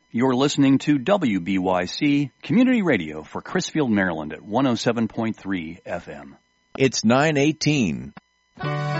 You're listening to WBYC Community Radio for Crisfield, Maryland at 107.3 FM. It's 9:18.